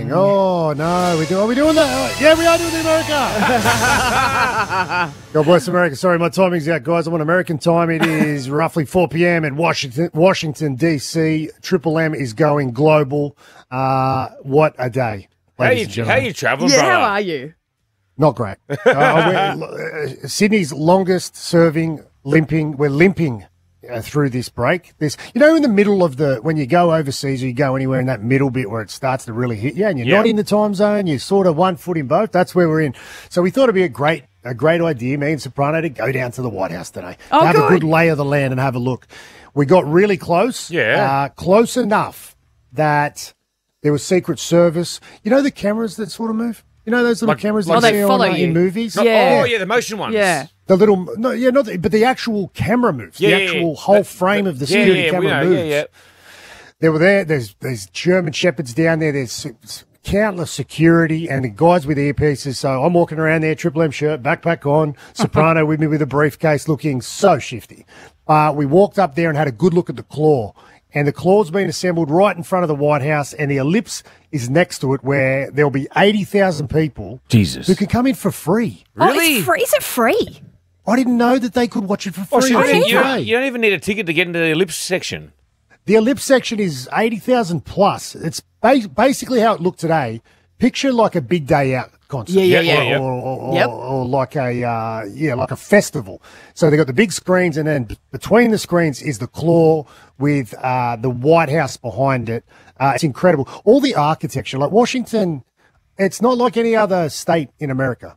morning. Oh, no. Are we doing that? Yeah, we are doing the America. God bless America. Sorry, my timing's out, guys. I'm on American time. It is roughly 4 p.m. in Washington, D.C. Triple M is going global. What a day. How are you travelling, brother? How are you? Not great. Sydney's longest serving limping. We're limping through this break. In the middle of when you go overseas or you go anywhere in that middle bit where it starts to really hit you and you're not in the time zone, you're sort of 1 foot in both. That's where we're in. So we thought it'd be a great idea, me and Soprano, to go down to the White House today. Have a good lay of the land and have a look. We got really close. Yeah. Close enough that there was Secret Service. You know the cameras that sort of move? You know those little cameras that they you see follow in movies? Yeah. Oh, yeah, the motion ones. Yeah. The little, but the actual camera moves. The actual whole frame of the security camera moves. Yeah. They were there. There's German Shepherds down there. There's countless security and the guys with earpieces. So I'm walking around there, Triple M shirt, backpack on, Soprano with me with a briefcase, looking so shifty. We walked up there and had a good look at the claw. And the claw's been assembled right in front of the White House, and the ellipse is next to it, where there'll be 80,000 people who can come in for free. Really? Oh, it's free. Is it free? I didn't know that they could watch it for free. You don't even need a ticket to get into the ellipse section. The ellipse section is 80,000 plus. It's basically how it looked today. Picture like a big day out concert. Yeah. Or like a festival. So they got the big screens, and then between the screens is the claw with the White House behind it. It's incredible. All the architecture, like Washington, it's not like any other state in America.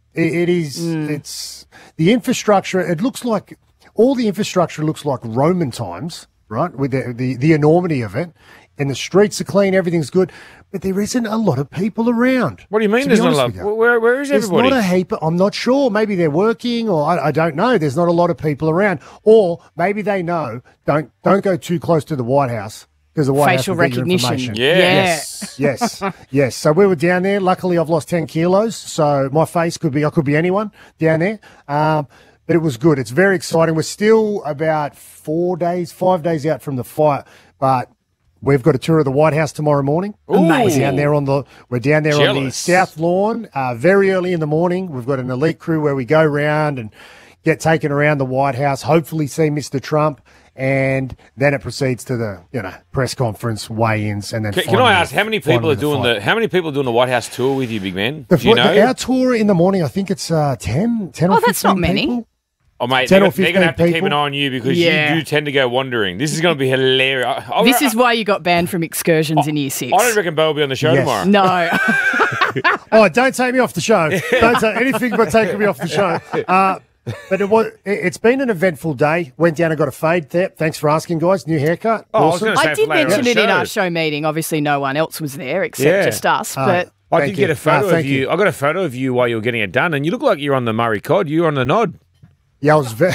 It's the infrastructure. It looks like all the infrastructure looks like Roman times, right? With the enormity of it. And the streets are clean, everything's good, but there isn't a lot of people around. What do you mean there's not a lot? Where is everybody? There's not a heap. I'm not sure. Maybe they're working, or I don't know. There's not a lot of people around. Or maybe they know, don't go too close to the White House, because the White Facial House will get your recognition. information. Yes. So we were down there. Luckily, I've lost 10 kilos, so my face I could be anyone down there. But it was good. It's very exciting. We're still about 5 days out from the fight, but we've got a tour of the White House tomorrow morning. Amazing. We're down there on the South Lawn very early in the morning. We've got an elite crew where we go around and get taken around the White House, hopefully see Mr. Trump, and then it proceeds to the press conference, weigh-ins, and then. Can I ask how many people are doing the White House tour with you, big man? Do you know? Our tour in the morning, I think it's 10 or 15 that's not many. people. Oh, mate, 10 they're or 15 going to have to keep people. an eye on you because you do tend to go wandering. This is going to be hilarious. This is why you got banned from excursions in Year 6. I don't reckon Bo will be on the show tomorrow. No. Oh, don't take me off the show. Don't say anything but taking me off the show. But it's been an eventful day. Went down and got a fade there. Thanks for asking, guys. New haircut. Awesome. I did mention it in our show meeting. Obviously, no one else was there except just us. But I did get a photo of you. I got a photo of you while you were getting it done, and you look like you're on the Murray Cod. You were on the nod. Yeah, I was very.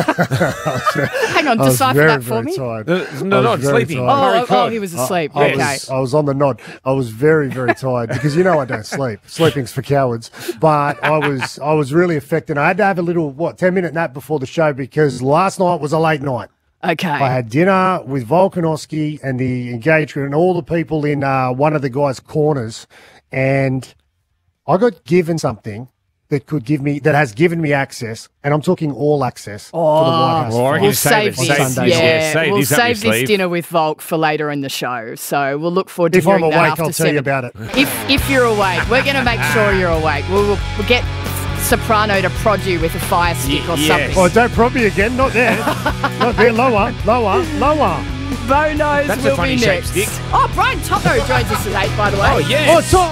Hang on, decipher that for me. Tired. No, sleeping. Oh, he was asleep. Okay. I was on the nod. I was very, very tired because I don't sleep. Sleeping's for cowards. But I was really affected. I had to have a little 10-minute nap before the show because last night was a late night. Okay. I had dinner with Volkanovski and the engagement and all the people in one of the guys' corners, and I got given something that has given me access, and I'm talking all access to the White House. We'll save this. We'll save this sleeve. dinner with Volk for later in the show. So we'll look forward to If I'm hearing that awake, after I'll tell 7. you about it. If you're awake, we're going to make sure you're awake. We'll get Soprano to prod you with a fire stick or something. Oh, don't prod me again. Not there. Not there. Lower. Bo knows That's we'll a funny be shaped next. stick. Oh, Brian Toto joins us at 8, by the way. Oh, yeah. Oh,